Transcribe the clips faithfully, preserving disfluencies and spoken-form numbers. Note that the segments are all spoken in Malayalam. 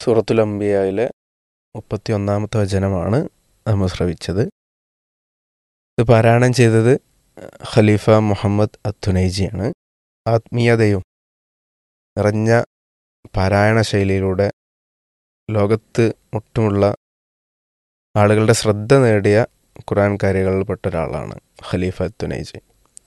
സൂറത്തുൽ അംബിയയിലെ മുപ്പത്തി ഒന്നാമത്തെ വചനമാണ് നമ്മൾ ശ്രവിച്ചത്. ഇത് പാരായണം ചെയ്തത് ഖലീഫ മുഹമ്മദ് അത്തുനൈജിയാണ്. ആത്മീയതയും നിറഞ്ഞ പാരായണ ശൈലിയിലൂടെ ലോകത്ത് ഒട്ടുമുള്ള ആളുകളുടെ ശ്രദ്ധ നേടിയ ഖുർആൻകാരികളിൽപ്പെട്ട ഒരാളാണ് ഖലീഫ അത്തുനൈജി.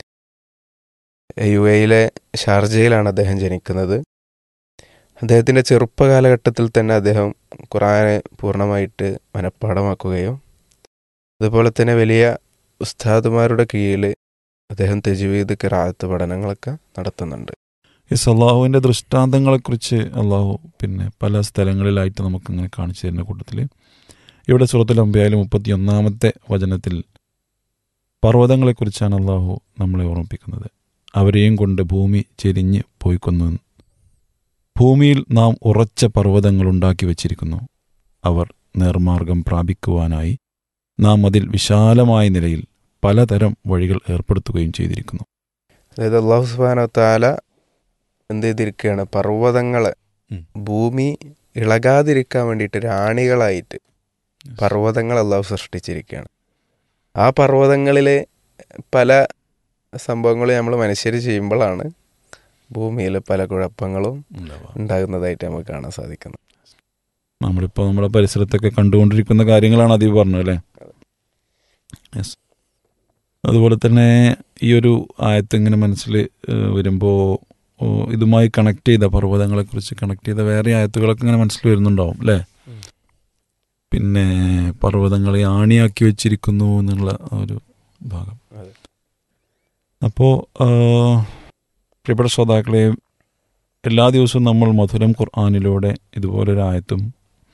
യു എയിലെ ഷാർജയിലാണ് അദ്ദേഹം ജനിക്കുന്നത്. അദ്ദേഹത്തിൻ്റെ ചെറുപ്പകാലഘട്ടത്തിൽ തന്നെ അദ്ദേഹം ഖുർആനെ പൂർണ്ണമായിട്ട് മനഃപ്പാഠമാക്കുകയും അതുപോലെ തന്നെ വലിയ ഉസ്താദുമാരുടെ കീഴിൽ അദ്ദേഹം തജ്വീദ് ഖിറാഅത്ത് പഠനങ്ങളൊക്കെ നടത്തുന്നുണ്ട്. ഈ അള്ളാഹുവിൻ്റെ ദൃഷ്ടാന്തങ്ങളെക്കുറിച്ച് അള്ളാഹു പിന്നെ പല സ്ഥലങ്ങളിലായിട്ട് നമുക്കിങ്ങനെ കാണിച്ചു തരുന്ന കൂട്ടത്തിൽ ഇവിടെ സൂറത്തുൽ അംബിയയിലെ മുപ്പത്തി ഒന്നാമത്തെ വചനത്തിൽ പർവ്വതങ്ങളെക്കുറിച്ചാണ് അള്ളാഹു നമ്മളെ ഓർമ്മിപ്പിക്കുന്നത്. അവരെയും കൊണ്ട് ഭൂമി ചെരിഞ്ഞ് പോയിക്കൊന്നു. ഭൂമിയിൽ നാം ഉറച്ച പർവ്വതങ്ങൾ ഉണ്ടാക്കി വച്ചിരിക്കുന്നു. അവർ നേർമാർഗം പ്രാപിക്കുവാനായി നാം അതിൽ വിശാലമായ നിലയിൽ പലതരം വഴികൾ ഏർപ്പെടുത്തുകയും ചെയ്തിരിക്കുന്നു. അതായത് അള്ളാഹു സുബ്ഹാനഹു വ തആല എന്ത് ചെയ്തിരിക്കുകയാണ്, പർവ്വതങ്ങളെ ഭൂമി ഇളകാതിരിക്കാൻ വേണ്ടിയിട്ട് രാണികളായിട്ട് പർവ്വതങ്ങൾ അള്ളാഹു സൃഷ്ടിച്ചിരിക്കുകയാണ്. ആ പർവ്വതങ്ങളിലെ പല സംഭവങ്ങളും നമ്മൾ മനുഷ്യർ ചെയ്യുമ്പോഴാണ് ഭൂമിയിൽ പല കുഴപ്പങ്ങളും ഉണ്ടാകുന്നതായിട്ട് നമുക്ക് കാണാൻ സാധിക്കുന്നത്. നമ്മളിപ്പോൾ നമ്മുടെ പരിസരത്തൊക്കെ കണ്ടുകൊണ്ടിരിക്കുന്ന കാര്യങ്ങളാണ് അതീ പറഞ്ഞത് അല്ലേ? യെസ്. അതുപോലെ തന്നെ ഈ ഒരു ആയത്ത് ഇങ്ങനെ മനസ്സിൽ വരുമ്പോൾ ഇതുമായി കണക്ട് ചെയ്ത പർവ്വതങ്ങളെക്കുറിച്ച് കണക്ട് ചെയ്ത വേറെ ആയത്തുകളൊക്കെ ഇങ്ങനെ മനസ്സിൽ വരുന്നുണ്ടാവും അല്ലേ? പിന്നെ പർവ്വതങ്ങളെ ആണിയാക്കി വെച്ചിരിക്കുന്നു എന്നുള്ള ഒരു ഭാഗം. അപ്പോൾ പ്രിയപ്പെട്ട ശ്രോതാക്കളെ, എല്ലാ ദിവസവും നമ്മൾ മധുരം ഖുർആനിലൂടെ ഇതുപോലൊരായത്തും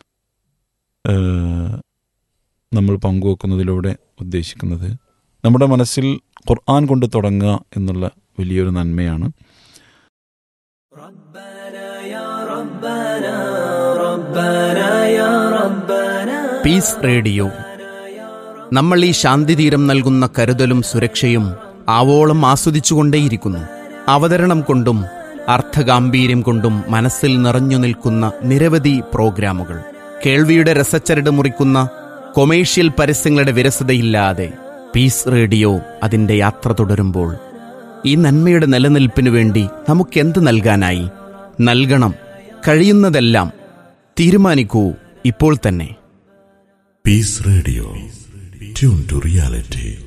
നമ്മൾ പങ്കുവെക്കുന്നതിലൂടെ ഉദ്ദേശിക്കുന്നത് നമ്മുടെ മനസ്സിൽ ഖുർആൻ കൊണ്ട് തുടങ്ങുക എന്നുള്ള വലിയൊരു നന്മയാണ്. Piece radio. നമ്മൾ ഈ ശാന്തിതീരം നൽകുന്ന കരുതലും സുരക്ഷയും ആവോളം ആസ്വദിച്ചുകൊണ്ടേയിരിക്കുന്നു. അവതരണം കൊണ്ടും അർത്ഥഗാംഭീര്യം കൊണ്ടും മനസ്സിൽ നിറഞ്ഞു നിൽക്കുന്ന നിരവധി പ്രോഗ്രാമുകൾ, കേൾവിയുടെ രസച്ചരട് മുറിക്കുന്ന കൊമേഴ്ഷ്യൽ പരസ്യങ്ങളുടെ വിരസതയില്ലാതെ പീസ് റേഡിയോ അതിൻ്റെ യാത്ര തുടരുമ്പോൾ ഈ നന്മയുടെ നിലനിൽപ്പിനു വേണ്ടി നമുക്കെന്ത് നൽകാനായി? നൽകണം. കഴിയുന്നതെല്ലാം. തീരുമാനിക്കൂ ഇപ്പോൾ തന്നെ. Piece radio, tune to reality.